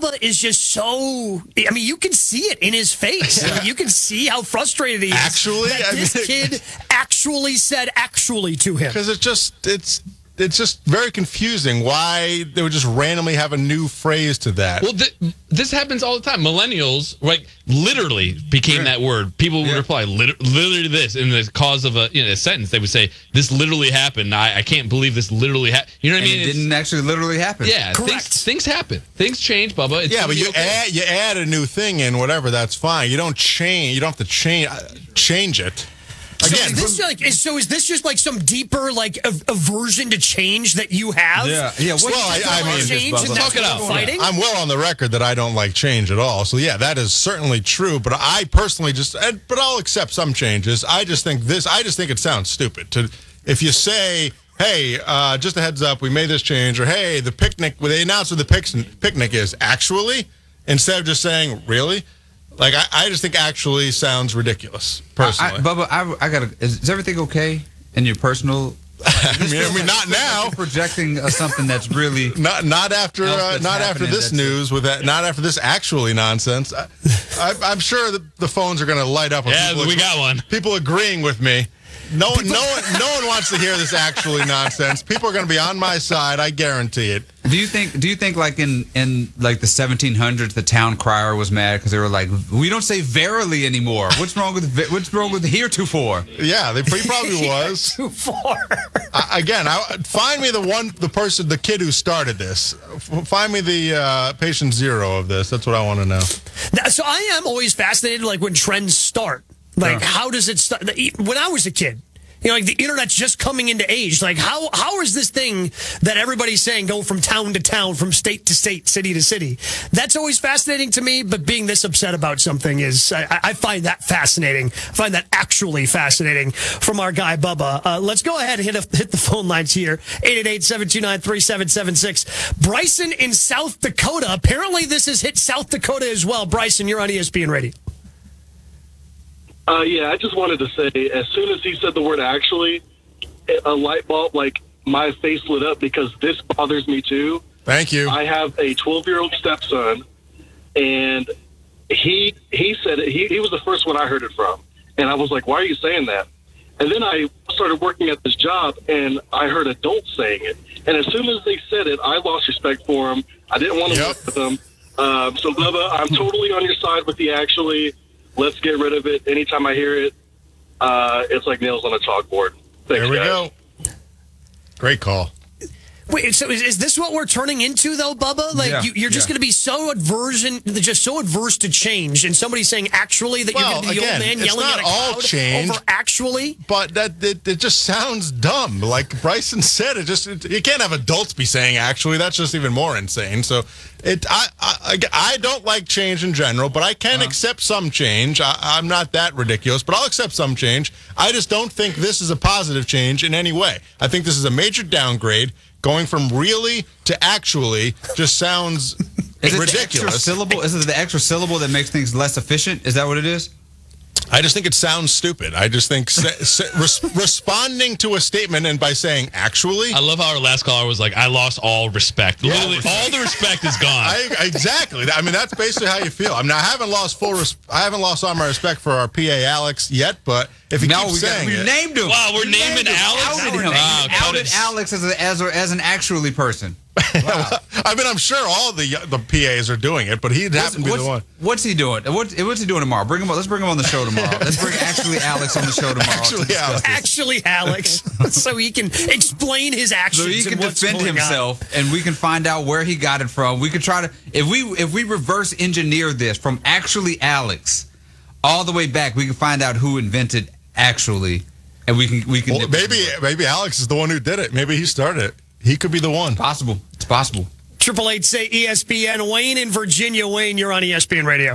Bubba is just so. I mean, you can see it in his face. Yeah. You can see how frustrated he is. Actually, that this kid actually said "actually" to him. Because it's just very confusing why they would just randomly have a new phrase to that. Well, this happens all the time. Millennials, like, literally became that word. People would reply, literally this, in the cause of a sentence. They would say, "This literally happened. I can't believe this literally happened." You know what I mean? It didn't actually literally happen. Yeah, correct. Things happen. Things change, Bubba. It's but you okay. add a new thing in, whatever. That's fine. You don't change. You don't have to change it. Again, is this just like some deeper aversion to change that you have? Yeah. Well, I mean, change and talk it out. fighting. I'm well on the record that I don't like change at all. So yeah, that is certainly true. But I personally but I'll accept some changes. I just think it sounds stupid if you say, "Hey, just a heads up, we made this change," or "Hey, the picnic," they announced what the picnic is actually, instead of just saying "really." Like, I just think actually sounds ridiculous, personally. Bubba, I gotta. Is everything okay in your personal? I mean, not now. Projecting something that's really not after this news with that. Not after this actually nonsense. I'm sure the phones are going to light up. With we got one. People agreeing with me. No one wants to hear this actually nonsense. People are going to be on my side. I guarantee it. Do you think like in like the 1700s, the town crier was mad because they were like, "We don't say verily anymore. What's wrong with heretofore?" Yeah, he probably was. Again, find me the kid who started this. Find me the patient zero of this. That's what I want to know. So I am always fascinated, like when trends start. Like, how does it start? When I was a kid, like the internet's just coming into age. Like, how is this thing that everybody's saying go from town to town, from state to state, city to city? That's always fascinating to me. But being this upset about something I find that fascinating. I find that actually fascinating from our guy Bubba. Let's go ahead and hit the phone lines here. 888-729-3776. Bryson in South Dakota. Apparently, this has hit South Dakota as well. Bryson, you're on ESPN Radio. Yeah, I just wanted to say, as soon as he said the word actually, a light bulb, like, my face lit up because this bothers me too. Thank you. I have a 12-year-old stepson, and he said it. He was the first one I heard it from. And I was like, why are you saying that? And then I started working at this job, and I heard adults saying it. And as soon as they said it, I lost respect for them. I didn't want to work with them. So, Bubba, I'm totally on your side with the actually. Let's get rid of it. Anytime I hear it, it's like nails on a chalkboard. Thanks, there we guys. go. Great call. Wait, so is this what we're turning into, though, Bubba? Like, you're just going to be so adverse to change, and somebody saying actually that you're going to be the old man yelling at a crowd over actually? But it just sounds dumb. Like Bryson said, you can't have adults be saying actually. That's just even more insane. So I don't like change in general, but I can accept some change. I'm not that ridiculous, but I'll accept some change. I just don't think this is a positive change in any way. I think this is a major downgrade. Going from really to actually just sounds ridiculous. The extra syllable? Is it the extra syllable that makes things less efficient? Is that what it is? I just think it sounds stupid. I just think responding to a statement and by saying actually. I love how our last caller was like, I lost all respect. Yeah. Literally, all the respect is gone. Exactly. I mean, that's basically how you feel. I mean, I haven't lost all my respect for our PA Alex yet, but if he keeps saying it. We named him. Wow, we're naming Alex? Outed him. Wow, Outed Alex as an actually person. Wow. I mean, I'm sure all the PAs are doing it, but he'd happen to be the one. What's he doing? What's he doing tomorrow? Let's bring him on the show tomorrow. Let's bring actually Alex on the show tomorrow. Actually Alex, so he can explain his actions. So he can defend himself, and we can find out where he got it from. We could try to, if we reverse engineer this from actually Alex all the way back, we can find out who invented actually, and we can. Well, maybe Alex is the one who did it. Maybe he started it. He could be the one. Possible. It's possible. 888 say ESPN. Wayne in Virginia. Wayne, you're on ESPN Radio.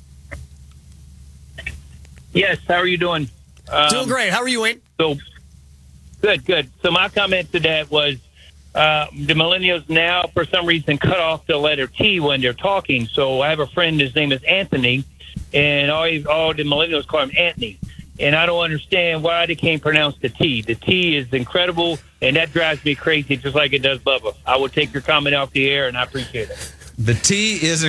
Yes, how are you doing? Doing great. How are you, Wayne? So good. So my comment to that was the millennials now, for some reason, cut off the letter T when they're talking. So I have a friend, his name is Anthony, and all the millennials call him Anthony. And I don't understand why they can't pronounce the T. The T is incredible, and that drives me crazy just like it does Bubba. I will take your comment off the air, and I appreciate it. The T is